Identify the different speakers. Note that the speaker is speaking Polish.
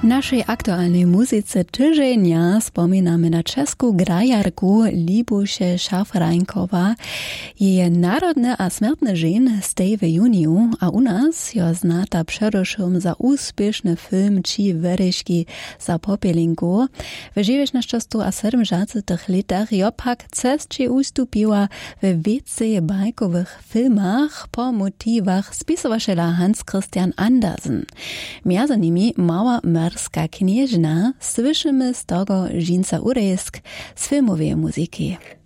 Speaker 1: naszej aktualnej muzyce tygodnia wspominamy na czeską grajarku Libuszę Szafrańkowa. Jej narodne a smrtne żyn stej w juniu, a u nas jo znata przedewším za úspěšny film Či Vereški za Popielingu. W 1970 latach jo pak cestče ustupiła w więcej bajkowych filmach po motywach spisowaciela Hans Christian Andersen. Między nimi Mała Merska Knieżna słyszymy z tego Żinca Urejsk z filmowej muzyki.